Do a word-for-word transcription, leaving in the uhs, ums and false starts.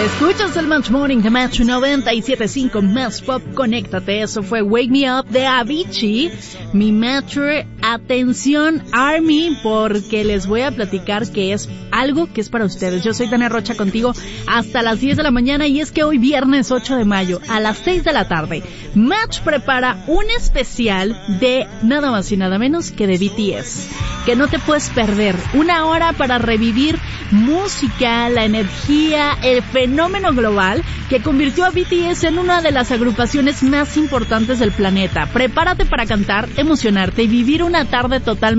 Escuchas el Match Morning de Match noventa y siete punto cinco Más Pop, conéctate. Eso fue Wake Me Up de Avicii. Mi Metro, atención Army, porque les voy a platicar que es algo que es para ustedes. Yo soy Tania Rocha contigo hasta las diez de la mañana, y es que hoy viernes ocho de mayo a las seis de la tarde Match prepara un especial de nada más y nada menos que de B T S, que no te puedes perder. Una hora para revivir música, la energía, el fenómeno global que convirtió a B T S en una de las agrupaciones más importantes del planeta. Prepárate para cantar, emocionarte y vivir una tarde totalmente